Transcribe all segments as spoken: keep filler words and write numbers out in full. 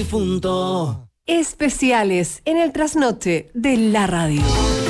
difunto. Especiales en el trasnoche de la radio.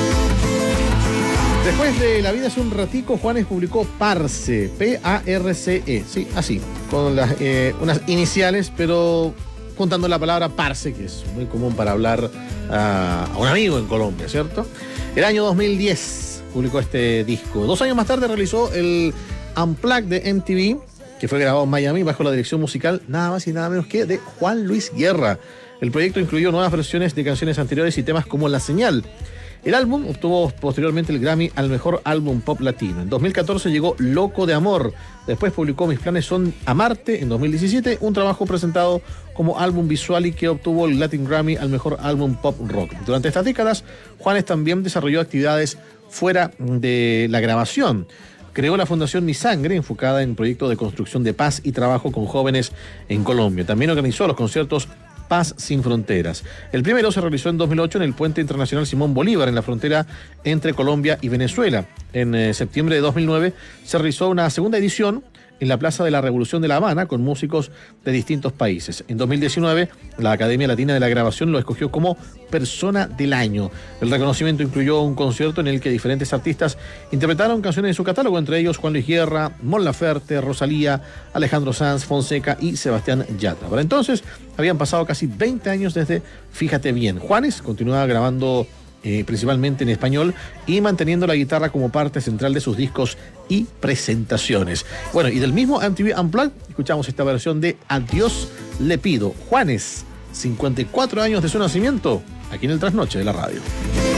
Después de La vida hace un ratico, Juanes publicó Parce, P A R C E, sí, así, con las, eh, unas iniciales, pero juntando la palabra parce, que es muy común para hablar uh, a un amigo en Colombia, ¿cierto? El año dos mil diez publicó este disco. Dos años más tarde realizó el Unplugged de M T V, que fue grabado en Miami bajo la dirección musical nada más y nada menos que de Juan Luis Guerra. El proyecto incluyó nuevas versiones de canciones anteriores y temas como La Señal. El álbum obtuvo posteriormente el Grammy al mejor álbum pop latino. En dos mil catorce llegó Loco de Amor. Después publicó Mis planes son amarte en dos mil diecisiete, un trabajo presentado como álbum visual y que obtuvo el Latin Grammy al mejor álbum pop rock. Durante estas décadas, Juanes también desarrolló actividades fuera de la grabación. Creó la Fundación Mi Sangre, enfocada en proyectos de construcción de paz y trabajo con jóvenes en Colombia. También organizó los conciertos Paz sin Fronteras. El primero se realizó en dos mil ocho en el Puente Internacional Simón Bolívar, en la frontera entre Colombia y Venezuela. En eh, septiembre de dos mil nueve se realizó una segunda edición en la Plaza de la Revolución de La Habana con músicos de distintos países. En dos mil diecinueve, la Academia Latina de la Grabación lo escogió como Persona del Año. El reconocimiento incluyó un concierto en el que diferentes artistas interpretaron canciones de su catálogo, entre ellos Juan Luis Guerra, Mon Laferte, Rosalía, Alejandro Sanz, Fonseca y Sebastián Yatra. Para entonces, habían pasado casi veinte años desde Fíjate Bien. Juanes continuaba grabando Eh, principalmente en español y manteniendo la guitarra como parte central de sus discos y presentaciones. Bueno, y del mismo M T V Unplugged escuchamos esta versión de Adiós le pido. Juanes, cincuenta y cuatro años de su nacimiento, aquí en el Trasnoche de la radio.